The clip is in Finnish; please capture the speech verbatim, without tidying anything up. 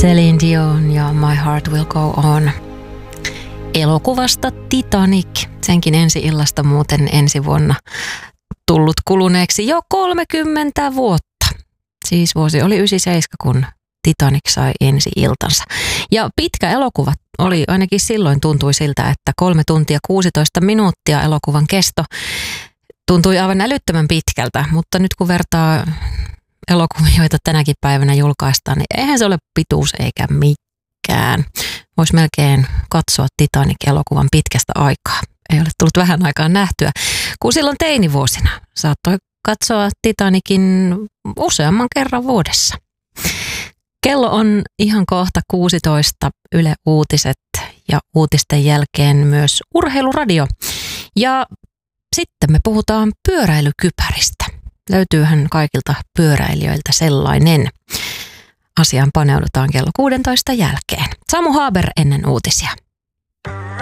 Celine Dion ja My Heart Will Go On. Elokuvasta Titanic, senkin ensi illasta muuten ensi vuonna tullut kuluneeksi jo kolmekymmentä vuotta. Siis vuosi oli yhdeksänkymmentäseitsemän, kun Titanic sai ensi iltansa. Ja pitkä elokuva oli, ainakin silloin tuntui siltä, että kolme tuntia kuusitoista minuuttia elokuvan kesto tuntui aivan älyttömän pitkältä, mutta nyt kun vertaa elokuvia, joita tänäkin päivänä julkaistaan, niin eihän se ole pituus eikä mikään. Voisi melkein katsoa Titanic-elokuvan pitkästä aikaa. Ei ole tullut vähän aikaa nähtyä, kun silloin teinivuosina saattoi katsoa Titanicin useamman kerran vuodessa. Kello on ihan kohta kuusitoista, Yle Uutiset ja uutisten jälkeen myös Urheiluradio. Ja sitten me puhutaan pyöräilykypäristä. Löytyyhän kaikilta pyöräilijöiltä sellainen. Asiaan paneudutaan kello kuusitoista jälkeen. Samu Haber ennen uutisia.